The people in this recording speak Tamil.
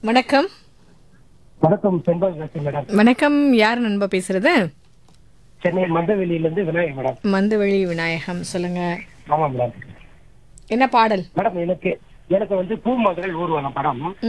வணக்கம். வணக்கம் செண்பக பேசுறேன் மேடம். வணக்கம். யார் நண்பா பேசுறது? சென்னை மந்தவெளியிலிருந்து விநாயகம் மேடம். மந்துவெளி விநாயகம், சொல்லுங்க. ஆமா மேடம். என்ன பாடல்? மேடம் எனக்கு எனக்கு வந்து பூ மகள் ஊர்வலம் படம்